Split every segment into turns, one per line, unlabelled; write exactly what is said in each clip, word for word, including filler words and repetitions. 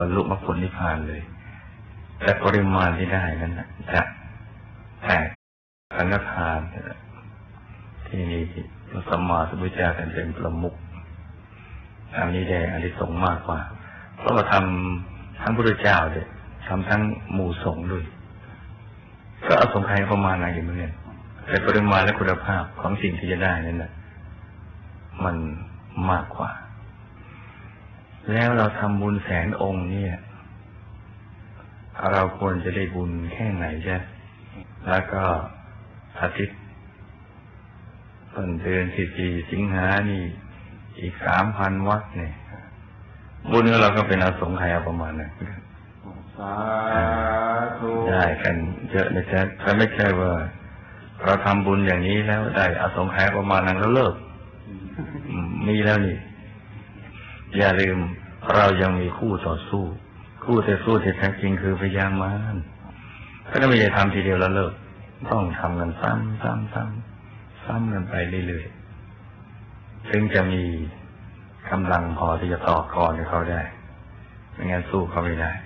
บรรลุมรรคผลนิพพานเลยแต่ปริมาณที่ได้นั้นจะแตกสังฆทานที่พระสัมมาสัมพุทธเจ้าท่านเป็นประมุขอันนี้ได้อานิสงส์มากกว่าเพราะว่าทำทั้งพระพุทธเจ้าด้วยทำทั้งหมู่สงฆ์ด้วยก็อสงไขยประมาณอะไรอย่างเงี้ยแต่ปริมาณและคุณภาพของสิ่งที่จะได้นั้นนะมันมากกว่าแล้วเราทำบุญแสนองค์เนี่ยเราควรจะได้บุญแค่ไหนใช่แล้วก็อาทิตย์ต้นเดือนสิบสี่สิงหานี่อีกสามพันวัดเนี่ยบุญของเราก็เป็นอสงไขยประมาณนั้นได้กันเยอะนะจ๊ะแต่ไม่ใช่ว่าเราทำบุญอย่างนี้แล้วได้อสงไขยประมาณนั้นแล้วเลิกมีแล้วนี่อย่าลืมเรายังมีคู่ต่อสู้คู่ต่อสู้ที่แท้จริงคือพยามารก็ไม่ใช่ทำทีเดียวแล้วเลิกต้องทำกันซ้ำซ้ำซ้ำซ้ำกันไปเรื่อยๆถึงจะมีกำลังพอที่จะต่อกรให้เขาได้ไม่งั้นสู้เขาไม่ได้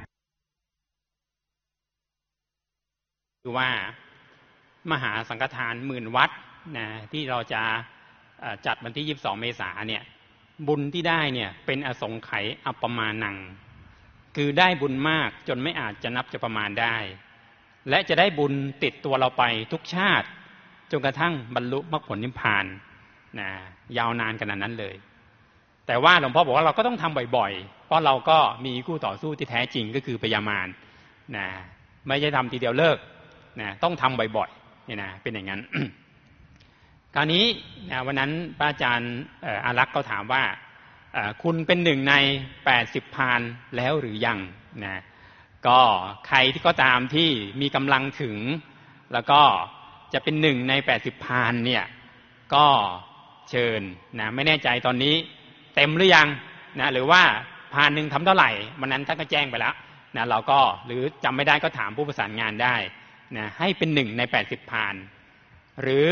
คือว่ามหาสังฆทานหมื่นวัดนะที่เราจะจัดวันที่ยี่สิบสองเมษายนเนี่ยบุญที่ได้เนี่ยเป็นอสงไขยอัปปมาณังคือได้บุญมากจนไม่อาจจะนับจะประมาณได้และจะได้บุญติดตัวเราไปทุกชาติจนกระทั่งบรรลุมรรคผลนิพพานนะยาวนานขนาดนั้นเลยแต่ว่าหลวงพ่อบอกว่าเราก็ต้องทำบ่อยๆเพราะเราก็มีคู่ต่อสู้ที่แท้จริงก็คือพยามารนะไม่ใช่ทำทีเดียวเลิกนะต้องทำบ่อยๆเนี่ยนะเป็นอย่างนั้น คราวนี้นะวันนั้นพระอาจารย์อารักษ์ก็ถามว่าคุณเป็นหนึ่งในแปดสิบพานแล้วหรือยังนะก็ใครที่ก็ตามที่มีกำลังถึงแล้วก็จะเป็นหนึ่งในแปดสิบพานเนี่ยก็เชิญนะไม่แน่ใจตอนนี้เต็มหรือยังนะหรือว่าพานหนึ่งทำเท่าไหร่วันนั้นท่านก็แจ้งไปแล้วนะเราก็หรือจำไม่ได้ก็ถามผู้ประสานงานได้นะให้เป็นหนึ่งในแปดสิบพานหรือ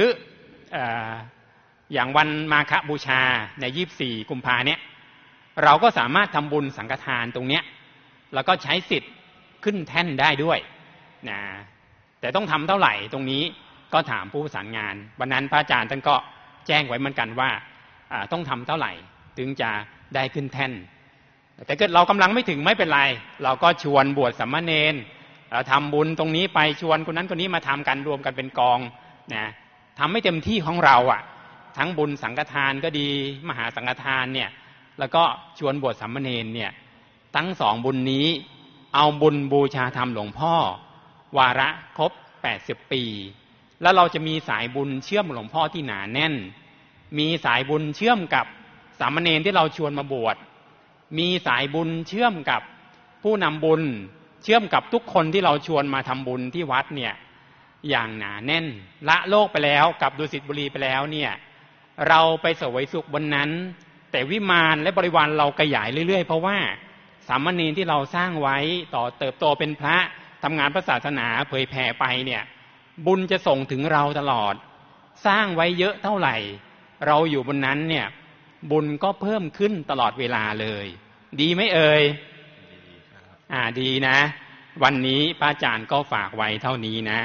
อย่างวันมาฆบูชาในยี่สิบสี่กุมภาเนี่ยเราก็สามารถทำบุญสังฆทานตรงเนี้ยแล้วก็ใช้สิทธิ์ขึ้นแท่นได้ด้วยนะแต่ต้องทำเท่าไหร่ตรงนี้ก็ถามผู้ประสานงานวันนั้นพระอาจารย์ท่านก็แจ้งไว้เหมือนกันว่าต้องทำเท่าไหร่ถึงจะได้ขึ้นแท่นแต่เกิดเรากำลังไม่ถึงไม่เป็นไรเราก็ชวนบวชสามเณรทำบุญตรงนี้ไปชวนคนนั้นคนนี้มาทำกันรวมกันเป็นกองนะทำให้เต็มที่ของเราอ่ะทั้งบุญสังฆทานก็ดีมหาสังฆทานเนี่ยแล้วก็ชวนบวชสามเณรเนี่ยทั้งสองบุญนี้เอาบุญบูชาธรรมหลวงพ่อวาระครบแปดสิบปีแล้วเราจะมีสายบุญเชื่อมหลวงพ่อที่หนาแน่นมีสายบุญเชื่อมกับสามเณรที่เราชวนมาบวชมีสายบุญเชื่อมกับผู้นำบุญเชื่อมกับทุกคนที่เราชวนมาทำบุญที่วัดเนี่ยอย่างหนาแน่นละโลกไปแล้วกับดุสิตบุรีไปแล้วเนี่ยเราไปเสวยสุขบนนั้นแต่วิมานและบริวารเราขยายเรื่อยๆเพราะว่าสามเณรที่เราสร้างไว้ต่อเติบโตเป็นพระทำงานพระศาสนาเผยแผ่ไปเนี่ยบุญจะส่งถึงเราตลอดสร้างไว้เยอะเท่าไหร่เราอยู่บนนั้นเนี่ยบุญก็เพิ่มขึ้นตลอดเวลาเลยดีไหมเอ่ยอ่าดีนะวันนี้พระอาจารย์ก็ฝากไว้เท่านี้นะ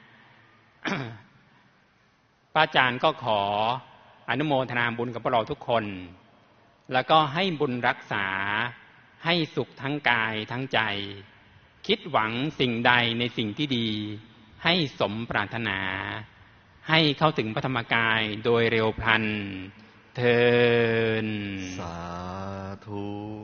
พระอาจารย์ก็ขออนุโมทนาบุญกับพวกเราทุกคนแล้วก็ให้บุญรักษาให้สุขทั้งกายทั้งใจคิดหวังสิ่งใดในสิ่งที่ดีให้สมปรารถนาให้เข้าถึงพระธรรมกายโดยเร็วพลันเทอญสาธุ